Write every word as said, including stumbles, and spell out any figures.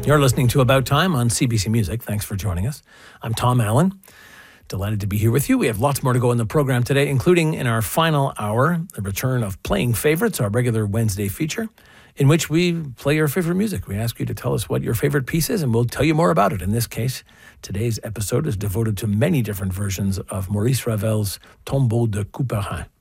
You're listening to About Time on C B C Music. Thanks for joining us. I'm Tom Allen. Delighted to be here with you. We have lots more to go in the program today, including in our final hour, the return of Playing Favorites, our regular Wednesday feature, in which we play your favorite music. We ask you to tell us what your favorite piece is, and we'll tell you more about it. In this case, today's episode is devoted to many different versions of Maurice Ravel's Tombeau de Couperin.